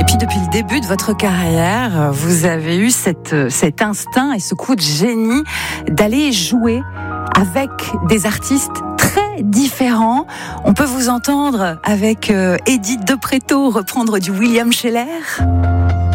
puis depuis le début de votre carrière, vous avez eu cet instinct et ce coup de génie d'aller jouer avec des artistes très différents. On peut vous entendre avec Edith de Pretto reprendre du William Sheller.